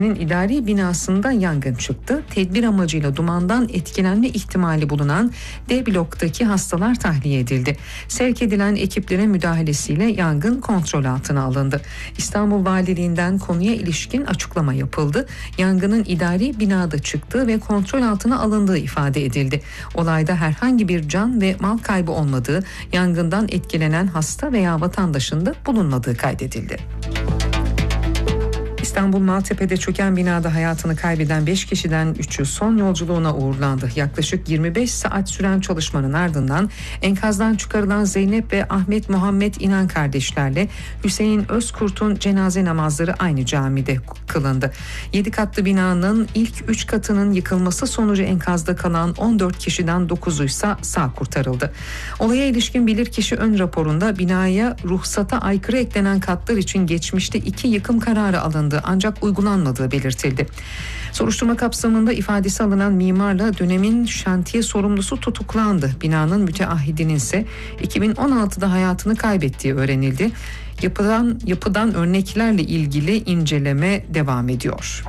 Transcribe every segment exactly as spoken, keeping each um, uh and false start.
idari binasında yangın çıktı. Tedbir amacıyla dumandan etkilenme ihtimali bulunan D bloktaki hastalar tahliye edildi. Sevk edilen ekiplerin müdahalesiyle yangın kontrol altına alındı. İstanbul Valiliğinden konuya ilişkin açıklama yapıldı. Yangının idari binada çıktığı ve kontrol altına alındığı ifade edildi. Olayda herhangi bir can ve mal kaybı olmadığı, yangından etkilenen hasta veya vatandaşın da bulunmadığı kaydedildi. İstanbul Maltepe'de çöken binada hayatını kaybeden beş kişiden üçü son yolculuğuna uğurlandı. Yaklaşık yirmi beş saat süren çalışmanın ardından enkazdan çıkarılan Zeynep ve Ahmet Muhammed İnan kardeşlerle Hüseyin Özkurt'un cenaze namazları aynı camide kılındı. yedi katlı binanın ilk üç katının yıkılması sonucu enkazda kalan on dört kişiden dokuzuysa sağ kurtarıldı. Olaya ilişkin bilirkişi ön raporunda binaya ruhsata aykırı eklenen katlar için geçmişte iki yıkım kararı alındı, ancak uygulanmadığı belirtildi. Soruşturma kapsamında ifadesi alınan mimarla dönemin şantiye sorumlusu tutuklandı. Binanın müteahhidinin ise iki bin on altıda hayatını kaybettiği öğrenildi. Yapılan, yapıdan örneklerle ilgili inceleme devam ediyor.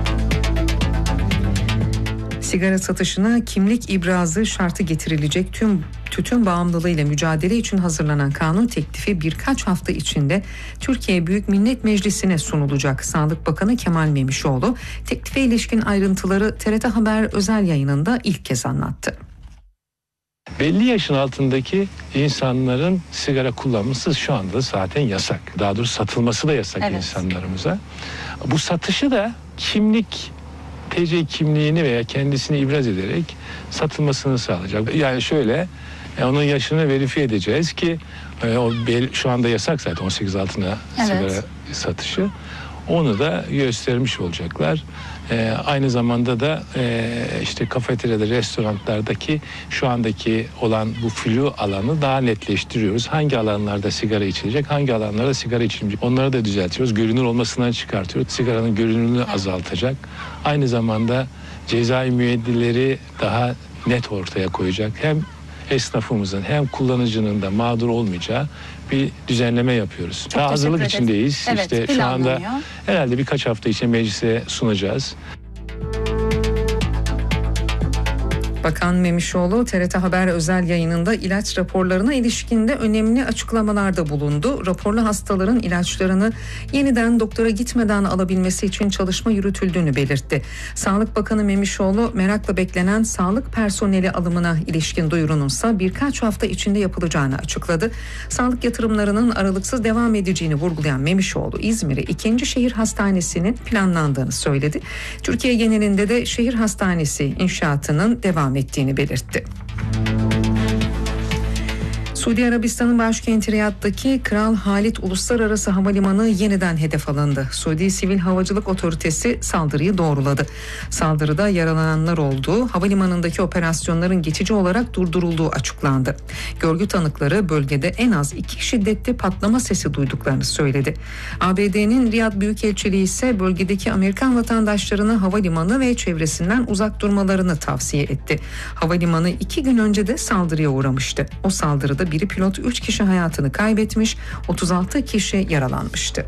Sigara satışına kimlik ibrazı şartı getirilecek tüm tütün bağımlılığıyla mücadele için hazırlanan kanun teklifi birkaç hafta içinde Türkiye Büyük Millet Meclisi'ne sunulacak. Sağlık Bakanı Kemal Memişoğlu teklife ilişkin ayrıntıları T R T Haber özel yayınında ilk kez anlattı. Belli yaşın altındaki insanların sigara kullanması şu anda zaten yasak. Daha doğrusu satılması da yasak, evet, insanlarımıza. Bu satışı da kimlik, T C kimliğini veya kendisini ibraz ederek satılmasını sağlayacak. Yani şöyle, onun yaşını verifiye edeceğiz ki o şu anda yasak zaten on sekiz altına, evet, sigara satışı. Onu da göstermiş olacaklar. Ee, aynı zamanda da e, işte kafeteryada, restoranlardaki şu andaki olan bu flu alanı daha netleştiriyoruz. Hangi alanlarda sigara içilecek, hangi alanlarda sigara içilmeyecek, onları da düzeltiyoruz. Görünür olmasından çıkartıyoruz. Sigaranın görünürlüğünü azaltacak. Aynı zamanda cezai müeyyideleri daha net ortaya koyacak. Hem esnafımızın hem kullanıcının da mağdur olmayacağı bir düzenleme yapıyoruz. Çok Daha hazırlık ederiz. içindeyiz. Evet, işte şu anda herhalde birkaç hafta içinde meclise sunacağız. Bakan Memişoğlu T R T Haber özel yayınında ilaç raporlarına ilişkinde önemli açıklamalarda bulundu. Raporlu hastaların ilaçlarını yeniden doktora gitmeden alabilmesi için çalışma yürütüldüğünü belirtti. Sağlık Bakanı Memişoğlu merakla beklenen sağlık personeli alımına ilişkin duyurununsa birkaç hafta içinde yapılacağını açıkladı. Sağlık yatırımlarının aralıksız devam edeceğini vurgulayan Memişoğlu, İzmir'e ikinci şehir hastanesinin planlandığını söyledi. Türkiye genelinde de şehir hastanesi inşaatının devam ettiğini belirtti. Suudi Arabistan'ın başkenti Riyad'daki Kral Halid Uluslararası Havalimanı yeniden hedef alındı. Suudi Sivil Havacılık Otoritesi saldırıyı doğruladı. Saldırıda yaralananlar olduğu, havalimanındaki operasyonların geçici olarak durdurulduğu açıklandı. Görgü tanıkları bölgede en az iki şiddetli patlama sesi duyduklarını söyledi. A B D'nin Riyad Büyükelçiliği ise bölgedeki Amerikan vatandaşlarına havalimanı ve çevresinden uzak durmalarını tavsiye etti. Havalimanı iki gün önce de saldırıya uğramıştı. O saldırıda biri pilot, üç kişi hayatını kaybetmiş, otuz altı kişi yaralanmıştı.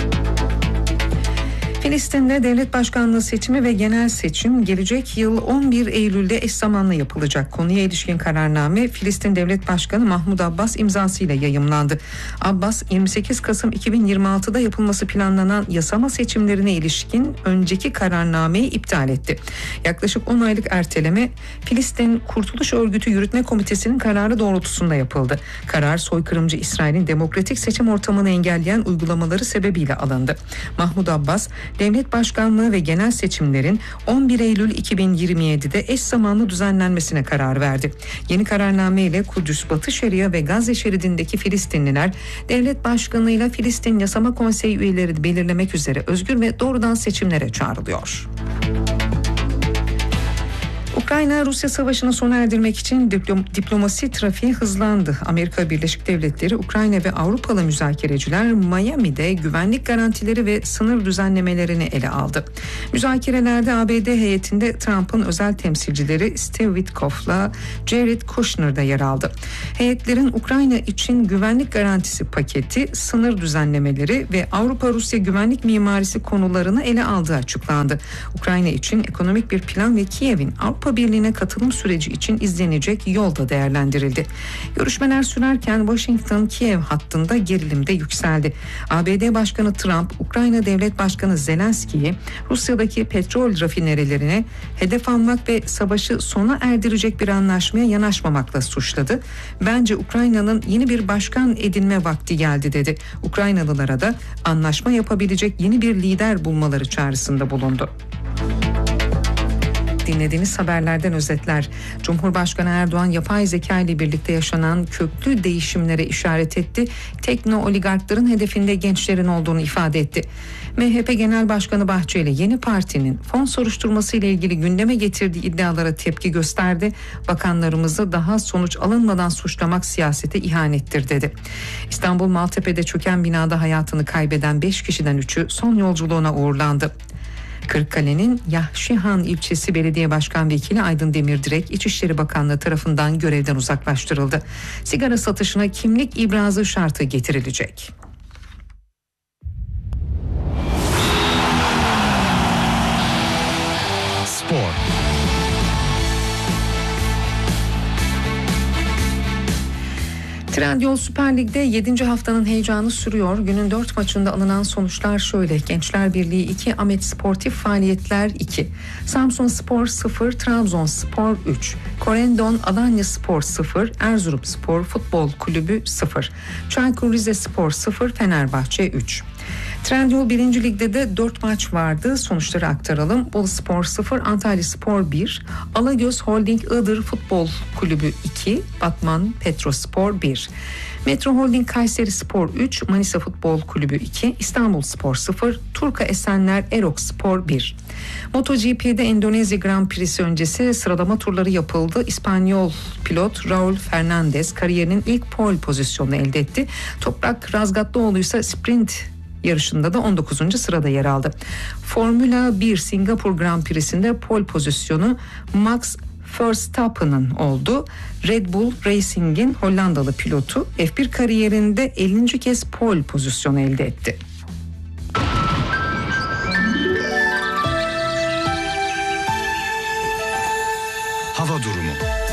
Filistin'de devlet başkanlığı seçimi ve genel seçim gelecek yıl on bir Eylül'de eş zamanlı yapılacak. Konuya ilişkin kararname Filistin Devlet Başkanı Mahmud Abbas imzasıyla yayımlandı. Abbas, yirmi sekiz Kasım iki bin yirmi altıda yapılması planlanan yasama seçimlerine ilişkin önceki kararnameyi iptal etti. Yaklaşık on aylık erteleme Filistin Kurtuluş Örgütü Yürütme Komitesi'nin kararı doğrultusunda yapıldı. Karar, soykırımcı İsrail'in demokratik seçim ortamını engelleyen uygulamaları sebebiyle alındı. Mahmud Abbas, devlet başkanlığı ve genel seçimlerin on bir Eylül iki bin yirmi yedi'de eş zamanlı düzenlenmesine karar verdi. Yeni kararname ile Kudüs, Batı Şeria ve Gazze şeridindeki Filistinliler devlet başkanıyla Filistin Yasama Konseyi üyeleri belirlemek üzere özgür ve doğrudan seçimlere çağrılıyor. Ukrayna-Rusya savaşını sona erdirmek için diplom- diplomasi trafiği hızlandı. Amerika Birleşik Devletleri, Ukrayna ve Avrupalı müzakereciler Miami'de güvenlik garantileri ve sınır düzenlemelerini ele aldı. Müzakerelerde A B D heyetinde Trump'ın özel temsilcileri Steve Witkoff'la Jared Kushner da yer aldı. Heyetlerin Ukrayna için güvenlik garantisi paketi, sınır düzenlemeleri ve Avrupa-Rusya güvenlik mimarisi konularını ele aldığı açıklandı. Ukrayna için ekonomik bir plan ve Kiev'in Avrupa Birliği'ne katılım süreci için izlenecek yol da değerlendirildi. Görüşmeler sürerken Washington-Kiev hattında gerilim de yükseldi. A B D Başkanı Trump, Ukrayna Devlet Başkanı Zelenski'yi Rusya'daki petrol rafinerilerine hedef almak ve savaşı sona erdirecek bir anlaşmaya yanaşmamakla suçladı. Bence Ukrayna'nın yeni bir başkan edinme vakti geldi dedi. Ukraynalılara da anlaşma yapabilecek yeni bir lider bulmaları çağrısında bulundu. Dinlediğiniz haberlerden özetler. Cumhurbaşkanı Erdoğan yapay zeka ile birlikte yaşanan köklü değişimlere işaret etti. Tekno oligarkların hedefinde gençlerin olduğunu ifade etti. M H P Genel Başkanı Bahçeli yeni partinin fon soruşturması ile ilgili gündeme getirdiği iddialara tepki gösterdi. Bakanlarımızı daha sonuç alınmadan suçlamak siyasete ihanettir dedi. İstanbul Maltepe'de çöken binada hayatını kaybeden beş kişiden üçü son yolculuğuna uğurlandı. Kırıkkale'nin Yahşihan ilçesi Belediye Başkan Vekili Aydın Demirdirek İçişleri Bakanlığı tarafından görevden uzaklaştırıldı. Sigara satışına kimlik ibrazı şartı getirilecek. Spor. Trendyol Süper Lig'de yedinci haftanın heyecanı sürüyor. Günün dört maçında alınan sonuçlar şöyle. Gençler Birliği iki, Ahmet Sportif Faaliyetler iki, Samsunspor sıfır, Trabzonspor üç, Korendon Alanyaspor sıfır, Erzurumspor Futbol Kulübü sıfır, Çaykur Rizespor sıfır, Fenerbahçe üç. Trendyol birinci Lig'de de dört maç vardı. Sonuçları aktaralım. Boluspor sıfır, Antalyaspor bir, Alagöz Holding Iğdır Futbol Kulübü iki, Batman Petrospor bir, Metro Holding Kayserispor üç, Manisa Futbol Kulübü iki, İstanbulspor sıfır, Turka Esenler Erokspor bir. MotoGP'de Endonezya Grand Prix'si öncesi sıralama turları yapıldı. İspanyol pilot Raul Fernandez kariyerinin ilk pole pozisyonunu elde etti. Toprak Razgatlıoğlu ise sprint yarışında da on dokuzuncu sırada yer aldı. Formula bir Singapur Grand Prix'sinde pole pozisyonu Max Verstappen'ın oldu. Red Bull Racing'in Hollandalı pilotu F bir kariyerinde ellinci kez pole pozisyonu elde etti. Hava durumu.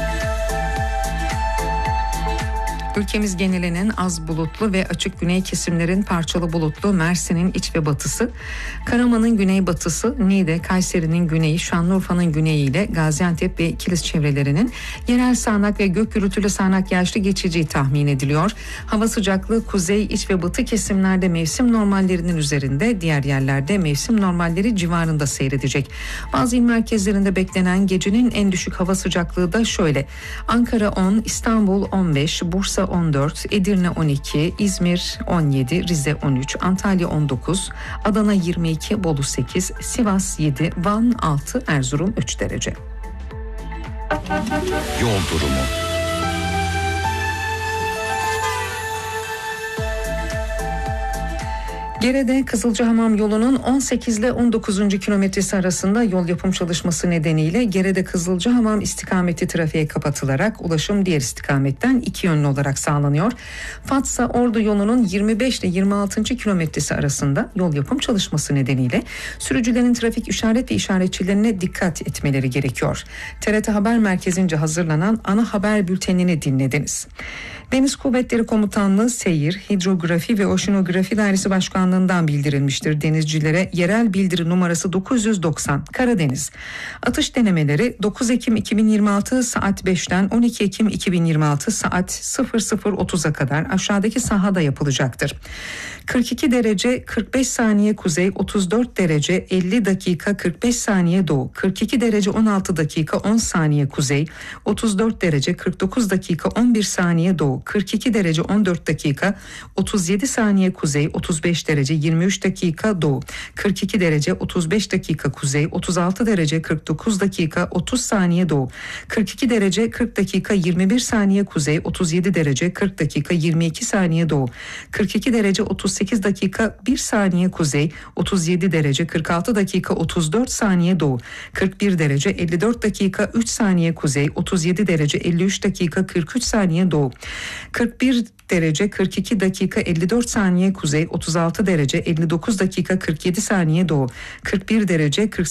Ülkemiz genelinin az bulutlu ve açık güney kesimlerin parçalı bulutlu, Mersin'in iç ve batısı, Karaman'ın güneybatısı, Niğde, Kayseri'nin güneyi, Şanlıurfa'nın güneyi ile Gaziantep ve Kilis çevrelerinin yerel sağanak ve gök gürültülü sağanak yağışlı geçeceği tahmin ediliyor. Hava sıcaklığı kuzey, iç ve batı kesimlerde mevsim normallerinin üzerinde, diğer yerlerde mevsim normalleri civarında seyredecek. Bazı il merkezlerinde beklenen gecenin en düşük hava sıcaklığı da şöyle: Ankara on, İstanbul on beş, Bursa on dört, Edirne on iki, İzmir on yedi, Rize on üç, Antalya on dokuz, Adana yirmi iki, Bolu sekiz, Sivas yedi, Van altı, Erzurum üç derece. Yol durumu. Gerede Kızılcahamam yolunun on sekiz ile on dokuzuncu kilometresi arasında yol yapım çalışması nedeniyle Gerede Kızılcahamam istikameti trafiğe kapatılarak ulaşım diğer istikametten iki yönlü olarak sağlanıyor. Fatsa Ordu yolunun yirmi beş ile yirmi altıncı kilometresi arasında yol yapım çalışması nedeniyle sürücülerin trafik işaret ve işaretçilerine dikkat etmeleri gerekiyor. T R T Haber Merkezi'nce hazırlanan ana haber bültenini dinlediniz. Deniz Kuvvetleri Komutanlığı Seyir, Hidrografi ve Oşinografi Dairesi Başkanlığı'ndan bildirilmiştir. Denizcilere yerel bildiri numarası dokuz yüz doksan Karadeniz. Atış denemeleri dokuz Ekim iki bin yirmi altı saat beşten on iki Ekim iki bin yirmi altı saat sıfır sıfır otuza kadar aşağıdaki sahada yapılacaktır. kırk iki derece kırk beş saniye kuzey, otuz dört derece elli dakika kırk beş saniye doğu, kırk iki derece on altı dakika on saniye kuzey, otuz dört derece kırk dokuz dakika on bir saniye doğu, kırk iki derece on dört dakika otuz yedi saniye kuzey, otuz beş derece yirmi üç dakika doğu, kırk iki derece otuz beş dakika kuzey, otuz altı derece kırk dokuz dakika otuz saniye doğu, kırk iki derece kırk dakika yirmi bir saniye kuzey, otuz yedi derece kırk dakika yirmi iki saniye doğu, kırk iki derece otuz sekiz dakika bir saniye kuzey, otuz yedi derece kırk altı dakika otuz dört saniye doğu, kırk bir derece elli dört dakika üç saniye kuzey, otuz yedi derece elli üç dakika kırk üç saniye doğu, kırk bir derece kırk iki dakika elli dört saniye kuzey, otuz altı derece elli dokuz dakika kırk yedi saniye doğu, kırk bir derece kırk